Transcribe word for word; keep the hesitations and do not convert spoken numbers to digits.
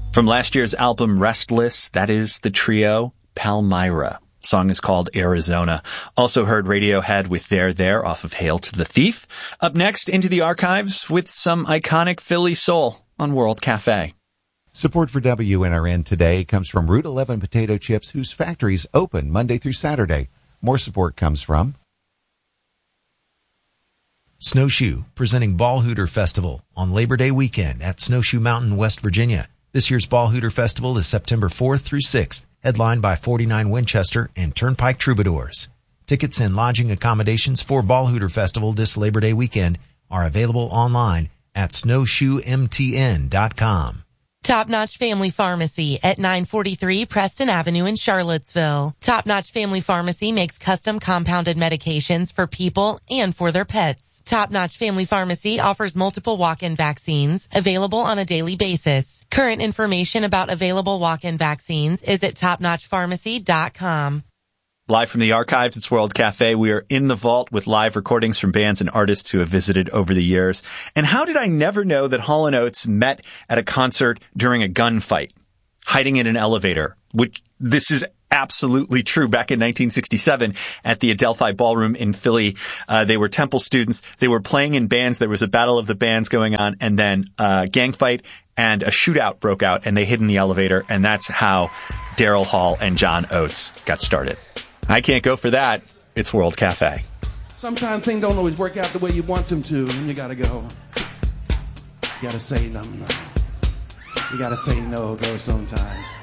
From last year's album Restless, that is the trio Palmyra. Song is called Arizona. Also heard Radiohead with There There off of Hail to the Thief. Up next, into the archives with some iconic Philly soul on World Cafe. Support for W N R N today comes from Route eleven Potato Chips, whose factories open Monday through Saturday. More support comes from Snowshoe, presenting Ball Hooter Festival on Labor Day weekend at Snowshoe Mountain, West Virginia. This year's Ball Hooter Festival is September fourth through sixth, headlined by forty-nine Winchester and Turnpike Troubadours. Tickets and lodging accommodations for Ball Hooter Festival this Labor Day weekend are available online at snowshoe m t n dot com. Top Notch Family Pharmacy at nine forty-three Preston Avenue in Charlottesville. Top Notch Family Pharmacy makes custom compounded medications for people and for their pets. Top Notch Family Pharmacy offers multiple walk-in vaccines available on a daily basis. Current information about available walk-in vaccines is at top notch pharmacy dot com. Live from the archives, it's World Cafe. We are in the vault with live recordings from bands and artists who have visited over the years. And how did I never know that Hall and Oates met at a concert during a gunfight, hiding in an elevator, which this is absolutely true. Back in nineteen sixty-seven at the Adelphi Ballroom in Philly, uh, they were Temple students. They were playing in bands. There was a battle of the bands going on, and then a gang fight and a shootout broke out, and they hid in the elevator. And that's how Daryl Hall and John Oates got started. I can't go for that. It's World Cafe. Sometimes things don't always work out the way you want them to, and you gotta go. You gotta say no, no. You gotta say no, go sometimes.